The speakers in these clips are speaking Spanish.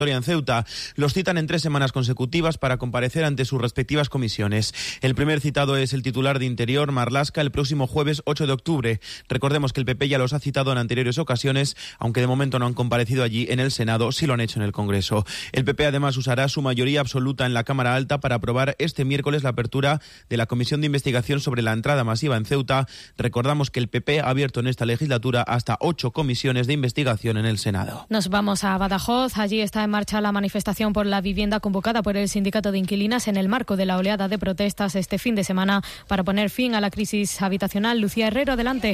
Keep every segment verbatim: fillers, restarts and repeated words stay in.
en Ceuta. Los citan en tres semanas consecutivas para comparecer ante sus respectivas comisiones. El primer citado es el titular de Interior, Marlaska, el próximo jueves ocho de octubre. Recordemos que el P P ya los ha citado en anteriores ocasiones, aunque de momento no han comparecido allí en el Senado, sí lo han hecho en el Congreso. El P P además usará su mayoría absoluta en la Cámara Alta para aprobar este miércoles la apertura de la Comisión de Investigación sobre la entrada masiva en Ceuta. Recordamos que el P P ha abierto en esta legislatura hasta ocho comisiones de investigación en el Senado. Nos vamos a Badajoz. Allí está en marcha la manifestación por la vivienda convocada por el Sindicato de Inquilinas en el marco de la oleada de protestas este fin de semana para poner fin a la crisis habitacional. Lucía Herrero, adelante.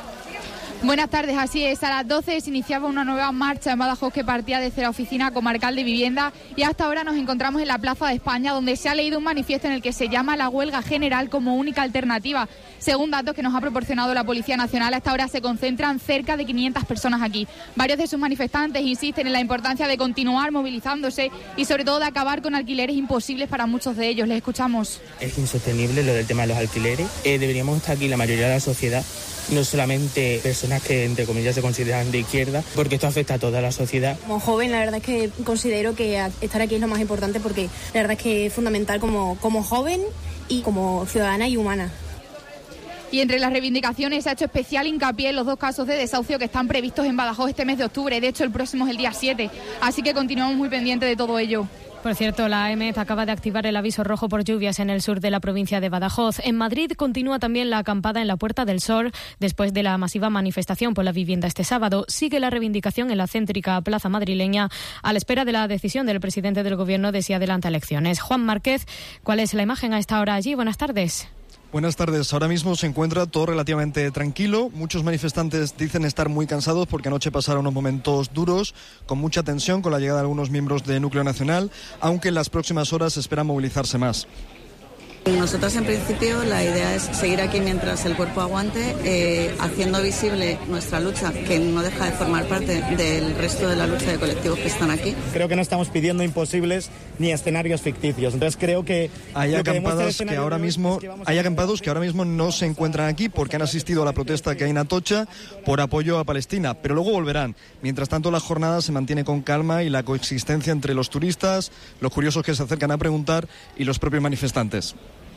Buenas tardes, así es. A las doce se iniciaba una nueva marcha en Badajoz que partía desde la Oficina Comarcal de Vivienda y hasta ahora nos encontramos en la Plaza de España, donde se ha leído un manifiesto en el que se llama la huelga general como única alternativa. Según datos que nos ha proporcionado la Policía Nacional, hasta ahora se concentran cerca de quinientas personas aquí. Varios de sus manifestantes insisten en la importancia de continuar movilizándose y sobre todo de acabar con alquileres imposibles para muchos de ellos. Les escuchamos. Es insostenible lo del tema de los alquileres. Eh, deberíamos estar aquí la mayoría de la sociedad, no solamente personas que entre comillas se consideran de izquierda, porque esto afecta a toda la sociedad. Como joven, la verdad es que considero que estar aquí es lo más importante, porque la verdad es que es fundamental como, como joven y como ciudadana y humana. Y entre las reivindicaciones se ha hecho especial hincapié en los dos casos de desahucio que están previstos en Badajoz este mes de octubre. De hecho, el próximo es el día siete, así que continuamos muy pendientes de todo ello. Por cierto, la A E M E T acaba de activar el aviso rojo por lluvias en el sur de la provincia de Badajoz. En Madrid continúa también la acampada en la Puerta del Sol después de la masiva manifestación por la vivienda este sábado. Sigue la reivindicación en la céntrica plaza madrileña a la espera de la decisión del presidente del Gobierno de si adelanta elecciones. Juan Márquez, ¿cuál es la imagen a esta hora allí? Buenas tardes. Buenas tardes. Ahora mismo se encuentra todo relativamente tranquilo. Muchos manifestantes dicen estar muy cansados porque anoche pasaron unos momentos duros, con mucha tensión, con la llegada de algunos miembros de Núcleo Nacional, aunque en las próximas horas se espera movilizarse más. Nosotros, en principio, la idea es seguir aquí mientras el cuerpo aguante, eh, haciendo visible nuestra lucha, que no deja de formar parte del resto de la lucha de colectivos que están aquí. Creo que no estamos pidiendo imposibles ni escenarios ficticios. Entonces creo que hay acampadas que ahora mismo que hay acampados que ahora mismo no se encuentran aquí porque han asistido a la protesta que hay en Atocha por apoyo a Palestina, pero luego volverán. Mientras tanto, la jornada se mantiene con calma y la coexistencia entre los turistas, los curiosos que se acercan a preguntar y los propios manifestantes.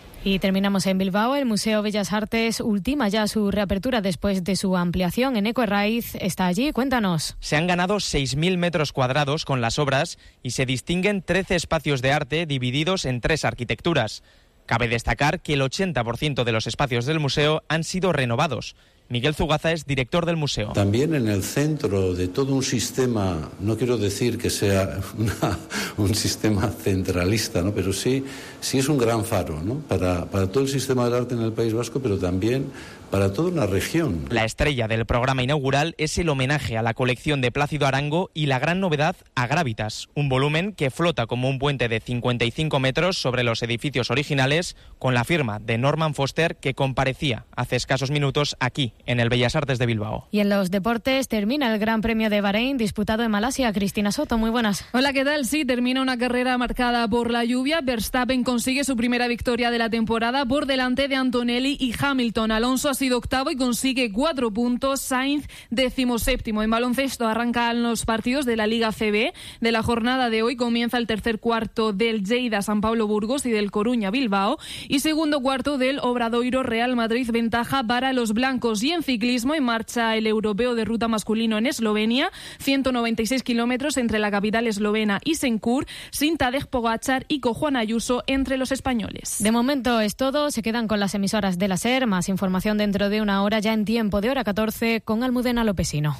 Y terminamos en Bilbao. El Museo Bellas Artes ultima ya su reapertura después de su ampliación. Eneco Herraiz está allí. Cuéntanos. Se han ganado seis mil metros cuadrados con las obras y se distinguen trece espacios de arte divididos en tres arquitecturas. Cabe destacar que el ochenta por ciento de los espacios del museo han sido renovados. Miguel Zugaza es director del museo. También en el centro de todo un sistema, no quiero decir que sea una, un sistema centralista, ¿no? Pero sí, sí es un gran faro, ¿no? para, para todo el sistema del arte en el País Vasco, pero también para toda una región. La estrella del programa inaugural es el homenaje a la colección de Plácido Arango y la gran novedad a Grávitas, un volumen que flota como un puente de cincuenta y cinco metros sobre los edificios originales, con la firma de Norman Foster, que comparecía hace escasos minutos aquí, en el Bellas Artes de Bilbao. Y en los deportes termina el Gran Premio de Bahrein disputado en Malasia. Cristina Soto, muy buenas. Hola, ¿qué tal? Sí, termina una carrera marcada por la lluvia. Verstappen consigue su primera victoria de la temporada por delante de Antonelli y Hamilton. Alonso ha sido octavo y consigue cuatro puntos. Sainz decimoséptimo. En baloncesto arrancan los partidos de la Liga C B. De la jornada de hoy comienza el tercer cuarto del Lleida San Pablo Burgos y del Coruña Bilbao. Y segundo cuarto del Obradoiro Real Madrid, ventaja para los blancos. Y en ciclismo en marcha el europeo de ruta masculino en Eslovenia, ciento noventa y seis kilómetros entre la capital eslovena y Senkur, sin Tadej Pogačar y con Juan Ayuso entre los españoles. De momento es todo, se quedan con las emisoras de la SER, más información dentro de una hora ya en tiempo de hora catorce con Almudena Lopesino.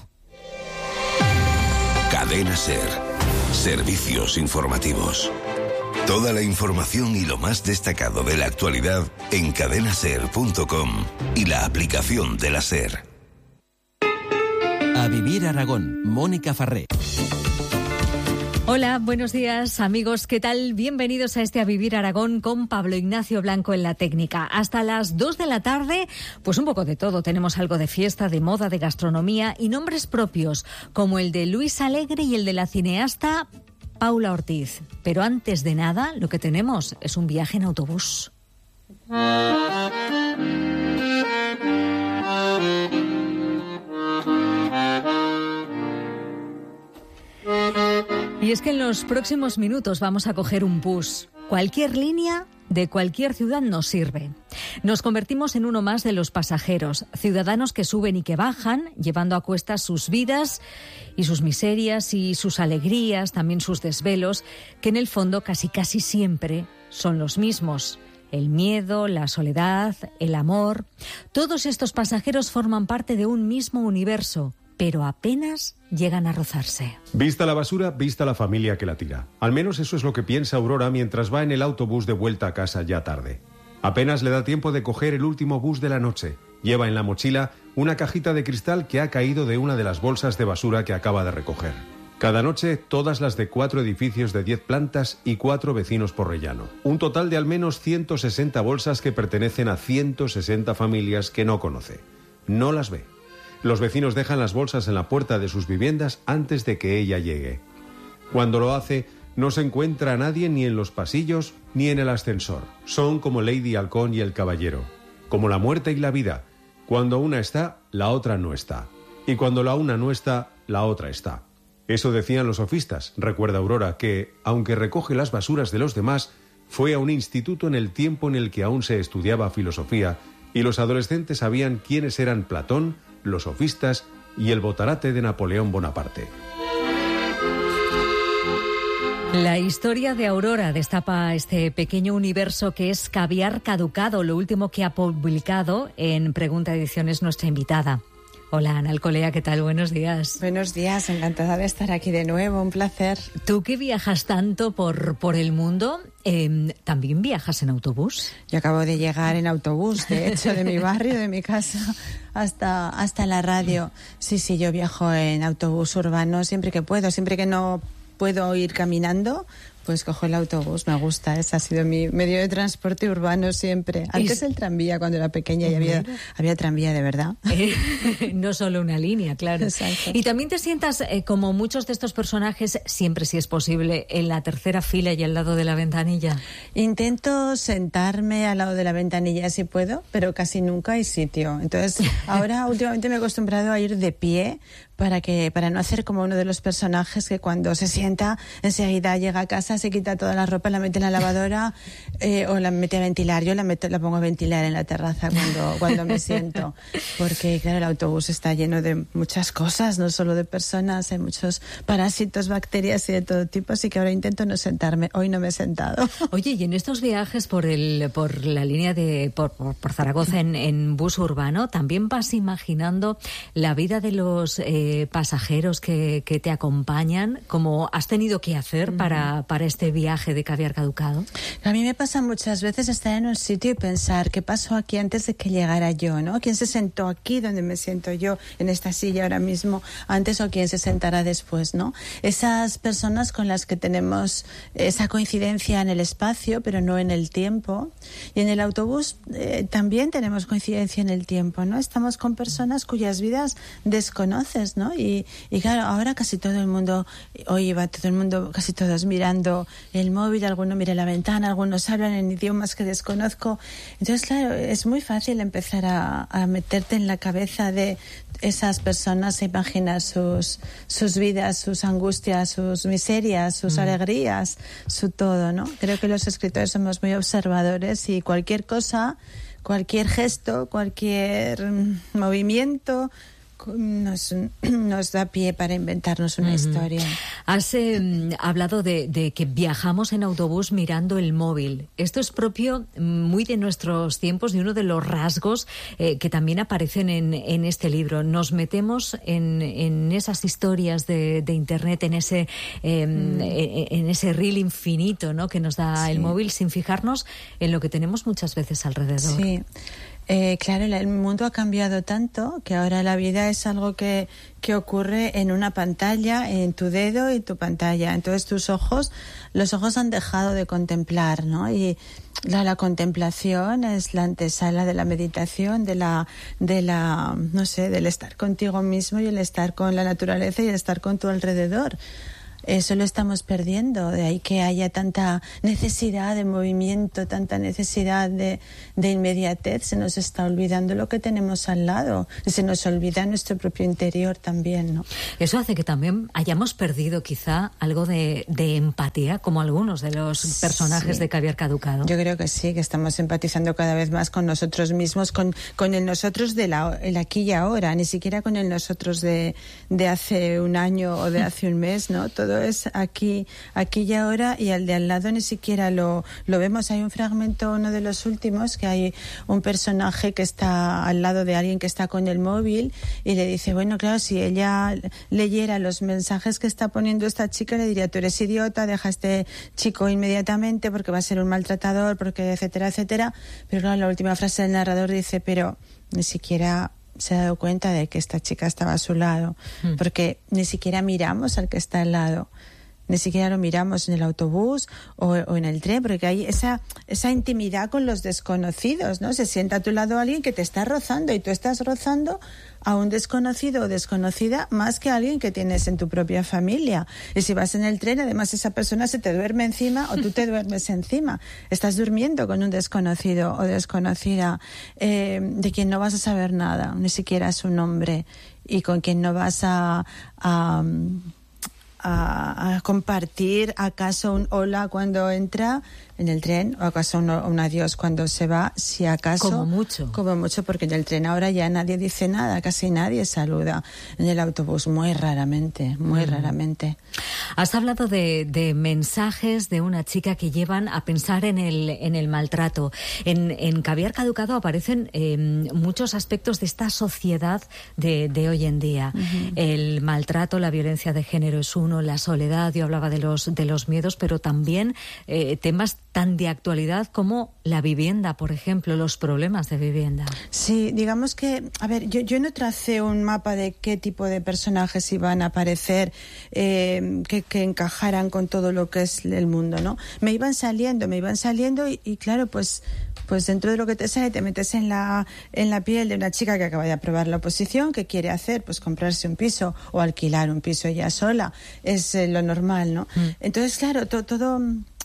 Cadena SER, servicios informativos. Toda la información y lo más destacado de la actualidad en cadena ser punto com y la aplicación de la SER. A Vivir Aragón, Mónica Farré. Hola, buenos días amigos, ¿qué tal? Bienvenidos a este A Vivir Aragón con Pablo Ignacio Blanco en la técnica. Hasta las dos de la tarde, pues un poco de todo. Tenemos algo de fiesta, de moda, de gastronomía y nombres propios, como el de Luis Alegre y el de la cineasta Paula Ortiz. Pero antes de nada, lo que tenemos es un viaje en autobús. Y Y es que en los próximos minutos vamos a coger un bus. Cualquier línea de cualquier ciudad nos sirve. Nos convertimos en uno más de los pasajeros, ciudadanos que suben y que bajan, llevando a cuestas sus vidas y sus miserias y sus alegrías, también sus desvelos, que en el fondo casi casi siempre son los mismos. El miedo, la soledad, el amor. Todos estos pasajeros forman parte de un mismo universo, pero apenas llegan a rozarse. Vista la basura, vista la familia que la tira. Al menos eso es lo que piensa Aurora mientras va en el autobús de vuelta a casa ya tarde. Apenas le da tiempo de coger el último bus de la noche. Lleva en la mochila una cajita de cristal que ha caído de una de las bolsas de basura que acaba de recoger. Cada noche, todas las de cuatro edificios de diez plantas y cuatro vecinos por rellano. Un total de al menos ciento sesenta bolsas que pertenecen a ciento sesenta familias que no conoce. No las ve. Los vecinos dejan las bolsas en la puerta de sus viviendas antes de que ella llegue. Cuando lo hace, no se encuentra a nadie ni en los pasillos ni en el ascensor. Son como Lady Halcón y el Caballero, como la muerte y la vida. Cuando una está, la otra no está. Y cuando la una no está, la otra está. Eso decían los sofistas, recuerda Aurora, que, aunque recoge las basuras de los demás, fue a un instituto en el tiempo en el que aún se estudiaba filosofía y los adolescentes sabían quiénes eran Platón, los sofistas y el botarate de Napoleón Bonaparte. La historia de Aurora destapa este pequeño universo que es Caviar Caducado, lo último que ha publicado en Pregunta Ediciones nuestra invitada. Hola, Ana Alcolea, ¿qué tal? Buenos días. Buenos días, encantada de estar aquí de nuevo, un placer. Tú que viajas tanto por, por el mundo, eh, ¿también viajas en autobús? Yo acabo de llegar en autobús, de hecho, de mi barrio, de mi casa, hasta, hasta la radio. Sí, sí, yo viajo en autobús urbano siempre que puedo, siempre que no puedo ir caminando, pues cojo el autobús, me gusta, ese ha sido mi medio de transporte urbano siempre. Antes es... el tranvía, cuando era pequeña, y había, había tranvía de verdad. Eh, no solo una línea, claro. Exacto. Y también te sientas, eh, como muchos de estos personajes, siempre si es posible, en la tercera fila y al lado de la ventanilla. Intento sentarme al lado de la ventanilla si puedo, pero casi nunca hay sitio. Entonces, ahora últimamente me he acostumbrado a ir de pie, para que para no hacer como uno de los personajes que cuando se sienta enseguida llega a casa, se quita toda la ropa, la mete en la lavadora eh, o la mete a ventilar. Yo la meto, la pongo a ventilar en la terraza cuando cuando me siento, porque claro, el autobús está lleno de muchas cosas, no solo de personas, hay muchos parásitos, bacterias y de todo tipo, así que ahora intento no sentarme. Hoy no me he sentado. Oye, y en estos viajes por el por la línea de por, por, por Zaragoza en, en bus urbano, ¿también vas imaginando la vida de los eh, pasajeros que, que te acompañan, como has tenido que hacer para, para este viaje de Caviar Caducado? A mí me pasa muchas veces estar en un sitio y pensar qué pasó aquí antes de que llegara yo, ¿no? ¿Quién se sentó aquí donde me siento yo, en esta silla ahora mismo, antes, o quién se sentará después, ¿no? Esas personas con las que tenemos esa coincidencia en el espacio, pero no en el tiempo. Y en el autobús eh, también tenemos coincidencia en el tiempo, ¿no? Estamos con personas cuyas vidas desconoces, ¿no? Y, y claro, ahora casi todo el mundo, hoy va todo el mundo, casi todos mirando el móvil, algunos miran la ventana, algunos hablan en idiomas que desconozco. Entonces, claro, es muy fácil empezar a, a meterte en la cabeza de esas personas, a imaginar sus, sus vidas, sus angustias, sus miserias, sus mm. alegrías, su todo, ¿no? Creo que los escritores somos muy observadores y cualquier cosa, cualquier gesto, cualquier mm, movimiento Nos, nos da pie para inventarnos una uh-huh. historia. Has eh, hablado de, de que viajamos en autobús mirando el móvil. Esto es propio muy de nuestros tiempos, de uno de los rasgos eh, que también aparecen en, en este libro. Nos metemos en, en esas historias de, de Internet, en ese, eh, mm. en ese reel infinito, ¿no?, que nos da sí. el móvil, sin fijarnos en lo que tenemos muchas veces alrededor. Sí. Eh, claro, el mundo ha cambiado tanto que ahora la vida es algo que, que ocurre en una pantalla, en tu dedo y tu pantalla. Entonces tus ojos, los ojos han dejado de contemplar, ¿no? Y la, la contemplación es la antesala de la meditación, de la, de la, no sé, del estar contigo mismo y el estar con la naturaleza y el estar con tu alrededor. Eso lo estamos perdiendo, de ahí que haya tanta necesidad de movimiento, tanta necesidad de, de inmediatez. Se nos está olvidando lo que tenemos al lado y se nos olvida nuestro propio interior también, ¿no? Eso hace que también hayamos perdido quizá algo de, de empatía, como algunos de los personajes Sí. de Caviar Caducado. Yo creo que sí, que estamos empatizando cada vez más con nosotros mismos, con, con el nosotros de la, el aquí y ahora, ni siquiera con el nosotros de, de hace un año o de hace un mes, ¿no? Todo es aquí, aquí y ahora, y al de al lado ni siquiera lo, lo vemos. Hay un fragmento, uno de los últimos, que hay un personaje que está al lado de alguien que está con el móvil y le dice, bueno, claro, si ella leyera los mensajes que está poniendo esta chica, le diría, tú eres idiota, deja a este chico inmediatamente porque va a ser un maltratador, porque etcétera, etcétera. Pero claro, la última frase del narrador dice, pero ni siquiera se ha dado cuenta de que esta chica estaba a su lado, mm. porque ni siquiera miramos al que está al lado. Ni siquiera lo miramos en el autobús o, o en el tren, porque hay esa, esa intimidad con los desconocidos, ¿no? Se sienta a tu lado alguien que te está rozando y tú estás rozando a un desconocido o desconocida más que a alguien que tienes en tu propia familia. Y si vas en el tren, además esa persona se te duerme encima o tú te duermes encima. Estás durmiendo con un desconocido o desconocida eh, de quien no vas a saber nada, ni siquiera su nombre, y con quien no vas a... a A, a compartir acaso un hola cuando entra en el tren, o acaso un, un adiós cuando se va, si acaso. Como mucho. Como mucho, porque en el tren ahora ya nadie dice nada, casi nadie saluda. En el autobús muy raramente, muy mm. raramente. Has hablado de, de mensajes de una chica que llevan a pensar en el, en el maltrato. En, en Caviar Caducado aparecen eh, muchos aspectos de esta sociedad de, de hoy en día. Uh-huh. El maltrato, la violencia de género es uno, la soledad, yo hablaba de los, de los miedos, pero también eh, temas tan de actualidad como la vivienda, por ejemplo, los problemas de vivienda. Sí, digamos que, a ver, yo, yo no tracé un mapa de qué tipo de personajes iban a aparecer, eh, que, que encajaran con todo lo que es el mundo, ¿no? Me iban saliendo, me iban saliendo y, y claro, pues... pues dentro de lo que te sale te metes en la en la piel de una chica que acaba de aprobar la oposición, que quiere hacer pues comprarse un piso o alquilar un piso ella sola, es eh, lo normal, ¿no? Mm. Entonces, claro, to, todo...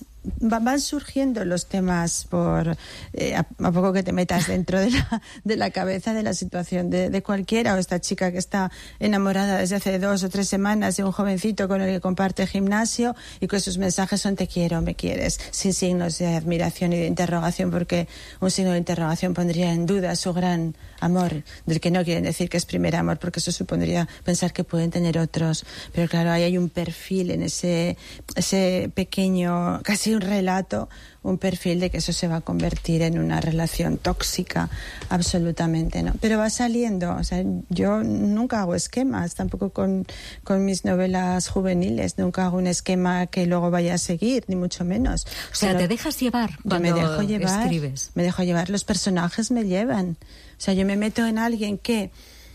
van surgiendo los temas por eh, a, a poco que te metas dentro de la, de la cabeza de la situación de, de cualquiera, o esta chica que está enamorada desde hace dos o tres semanas de un jovencito con el que comparte gimnasio y que sus mensajes son te quiero, me quieres, sin signos de admiración y de interrogación, porque un signo de interrogación pondría en duda su gran amor, del que no quieren decir que es primer amor, porque eso supondría pensar que pueden tener otros. Pero claro, ahí hay un perfil en ese, ese pequeño, casi un relato, un perfil de que eso se va a convertir en una relación tóxica, absolutamente, ¿no? Pero va saliendo, o sea, yo nunca hago esquemas, tampoco con, con mis novelas juveniles, nunca hago un esquema que luego vaya a seguir, ni mucho menos. O sea, Pero te dejas llevar cuando me dejo llevar, escribes. Me dejo llevar, los personajes me llevan. O sea, yo me meto en alguien que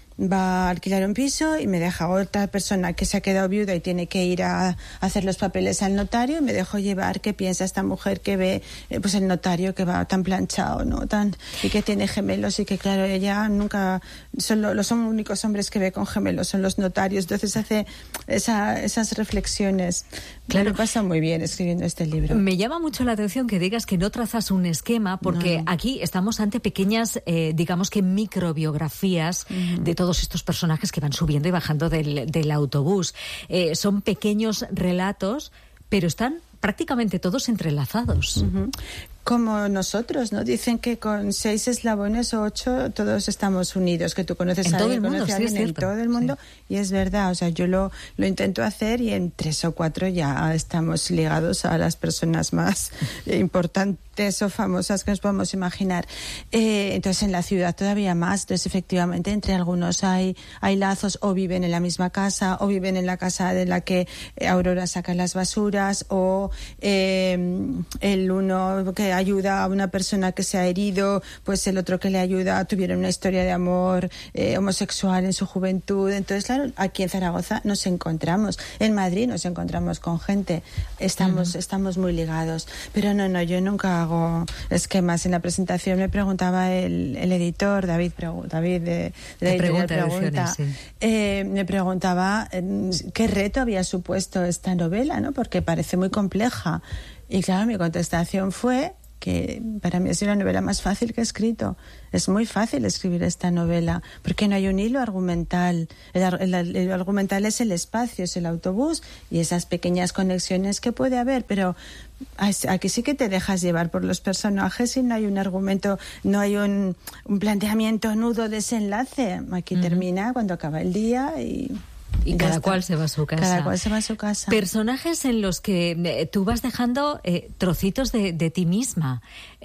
va a alquilar un piso y me deja otra persona que se ha quedado viuda y tiene que ir a hacer los papeles al notario, y me dejo llevar qué piensa esta mujer que ve eh, pues el notario que va tan planchado, ¿no? Tan, y que tiene gemelos, y que claro, ella nunca son lo, los únicos hombres que ve con gemelos son los notarios. Entonces hace esa, esas reflexiones. Claro, me pasa muy bien escribiendo este libro. Me llama mucho la atención que digas que no trazas un esquema, porque no. Aquí estamos ante pequeñas, eh, digamos que microbiografías uh-huh. de todos estos personajes que van subiendo y bajando del, del autobús. Eh, son pequeños relatos, pero están prácticamente todos entrelazados. Uh-huh. Como nosotros, ¿no? Dicen que con seis eslabones o ocho todos estamos unidos, que tú conoces en a todo alguien, el mundo, conoces a alguien sí, en todo el mundo, sí. Y es verdad, o sea, yo lo, lo intento hacer y en tres o cuatro ya estamos ligados a las personas más importantes o famosas que nos podemos imaginar. Eh, entonces en la ciudad todavía más, entonces efectivamente entre algunos hay, hay lazos, o viven en la misma casa, o viven en la casa de la que Aurora saca las basuras, o eh, el uno que que ayuda a una persona que se ha herido, pues el otro que le ayuda tuvieron una historia de amor eh, homosexual en su juventud. Entonces, claro, aquí en Zaragoza nos encontramos, en Madrid nos encontramos con gente, estamos, uh-huh. estamos muy ligados. Pero no, no, yo nunca hago esquemas. En la presentación me preguntaba el, el editor, David, David de, de pregunta, pregunta sí. eh, me preguntaba eh, qué reto había supuesto esta novela, ¿no? Porque parece muy compleja. Y claro, mi contestación fue que para mí es la novela más fácil que he escrito. Es muy fácil escribir esta novela, porque no hay un hilo argumental. El, el, el hilo argumental es el espacio, es el autobús y esas pequeñas conexiones que puede haber, pero aquí sí que te dejas llevar por los personajes y no hay un argumento, no hay un, un planteamiento nudo, desenlace. Aquí uh-huh. termina cuando acaba el día y... Y cada está. cual se va a su casa. Cada cual se va a su casa. Personajes en los que eh, tú vas dejando eh, trocitos de, de ti misma.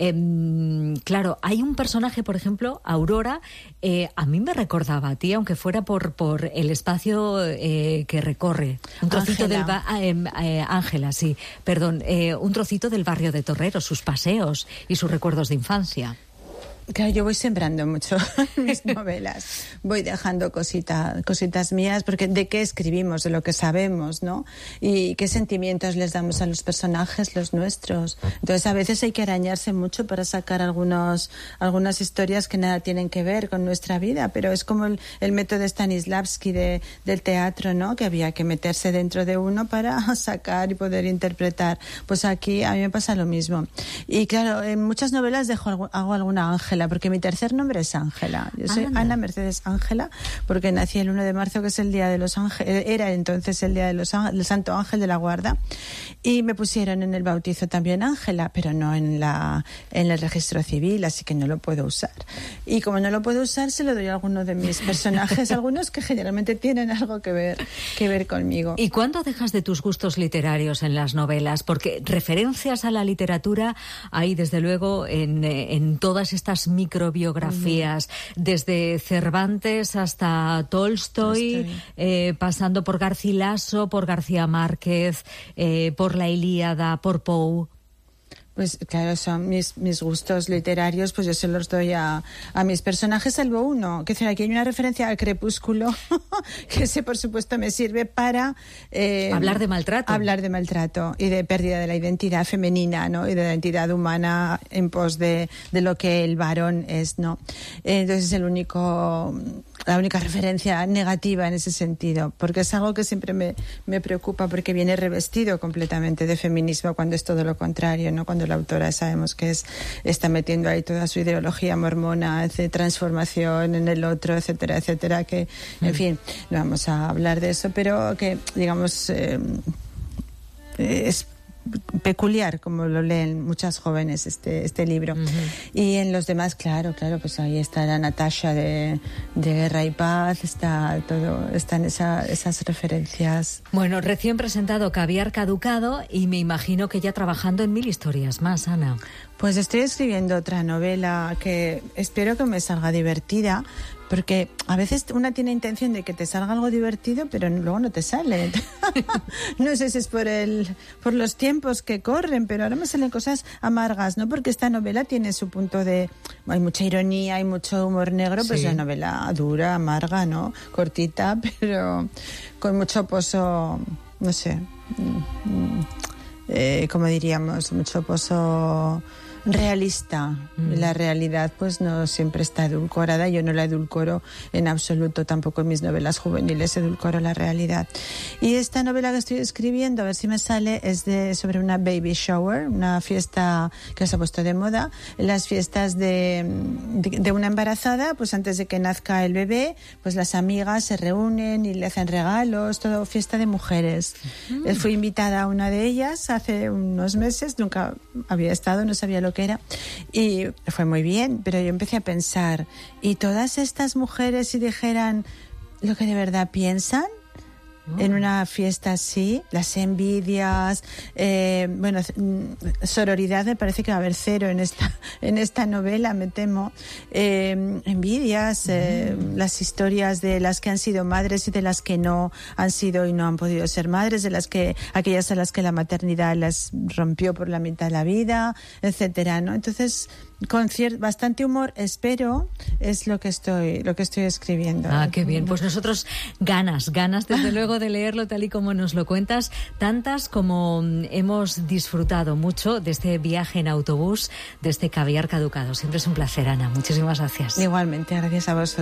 Eh, claro, hay un personaje, por ejemplo, Aurora, eh, a mí me recordaba a ti, aunque fuera por, por el espacio eh, que recorre. Un trocito Ángela. del... Ba- eh, eh, Ángela, sí, perdón. Eh, un trocito del barrio de Torrero, sus paseos y sus recuerdos de infancia. Claro, yo voy sembrando mucho mis novelas, voy dejando cosita, cositas mías, porque de qué escribimos, de lo que sabemos, ¿no? Y qué sentimientos les damos a los personajes, los nuestros. Entonces, a veces hay que arañarse mucho para sacar algunos, algunas historias que nada tienen que ver con nuestra vida, pero es como el, el método Stanislavski de, del teatro, ¿no? Que había que meterse dentro de uno para sacar y poder interpretar. Pues aquí a mí me pasa lo mismo. Y claro, en muchas novelas dejo, hago alguna Ángela, porque mi tercer nombre es Ángela. Yo soy Anda. Ana Mercedes Ángela, porque nací el uno de marzo, que es el día de los ángeles, era entonces el día de los ángeles, el Santo Ángel de la Guarda, y me pusieron en el bautizo también Ángela, pero no en la en el registro civil, así que no lo puedo usar. Y como no lo puedo usar, se lo doy a alguno de mis personajes, algunos que generalmente tienen algo que ver que ver conmigo. ¿Y cuándo dejas de tus gustos literarios en las novelas? Porque referencias a la literatura hay, desde luego, en, en todas estas microbiografías, uh-huh. desde Cervantes hasta Tolstoy, eh, pasando por Garcilaso, por García Márquez, eh, por la Ilíada, por Poe. Pues claro, son mis, mis gustos literarios, pues yo se los doy a, a mis personajes, salvo uno. Que decir, aquí hay una referencia al Crepúsculo, que ese por supuesto me sirve para... Eh, hablar de maltrato. Hablar de maltrato y de pérdida de la identidad femenina, ¿no? Y de la identidad humana en pos de, de lo que el varón es, ¿no? Entonces es el único... la única referencia negativa en ese sentido, porque es algo que siempre me, me preocupa, porque viene revestido completamente de feminismo cuando es todo lo contrario, ¿no? Cuando la autora sabemos que es está metiendo ahí toda su ideología mormona de transformación en el otro, etcétera, etcétera, que, en mm. fin, no vamos a hablar de eso, pero que, digamos, eh, es peculiar como lo leen muchas jóvenes este este libro. Uh-huh. Y en los demás, claro, claro, pues ahí está la Natasha de, de Guerra y Paz, está todo, están esa, esas referencias. Bueno, recién presentado Caviar Caducado, y me imagino que ya trabajando en mil historias más, Ana. Pues estoy escribiendo otra novela que espero que me salga divertida, porque a veces una tiene intención de que te salga algo divertido, pero luego no te sale. No sé si es por el por los tiempos que corren, pero ahora me salen cosas amargas, ¿no? Porque esta novela tiene su punto de... hay mucha ironía, hay mucho humor negro, sí. Pues es una novela dura, amarga, ¿no? Cortita, pero con mucho pozo, no sé, eh, como diríamos, mucho pozo... realista. Mm. La realidad pues no siempre está edulcorada, yo no la edulcoro en absoluto, tampoco en mis novelas juveniles edulcoro la realidad. Y esta novela que estoy escribiendo, a ver si me sale, es de sobre una baby shower, una fiesta que se ha puesto de moda, las fiestas de, de, de una embarazada, pues antes de que nazca el bebé, pues las amigas se reúnen y le hacen regalos, todo fiesta de mujeres. Mm. Fui invitada a una de ellas hace unos meses, nunca había estado, no sabía lo que era, y fue muy bien, pero yo empecé a pensar, ¿y todas estas mujeres si dijeran lo que de verdad piensan? Oh. En una fiesta así, las envidias, eh, bueno, sororidad me parece que va a haber cero en esta en esta novela, me temo. Eh, envidias, eh, mm. las historias de las que han sido madres y de las que no han sido y no han podido ser madres, de las que aquellas a las que la maternidad las rompió por la mitad de la vida, etcétera, ¿no? Entonces, con cier- bastante humor, espero, es lo que estoy lo que estoy escribiendo. Ah, qué bien. Pues nosotros ganas, ganas desde luego de leerlo tal y como nos lo cuentas, tantas como hemos disfrutado mucho de este viaje en autobús, de este caviar caducado. Siempre es un placer, Ana. Muchísimas gracias. Igualmente, gracias a vosotros.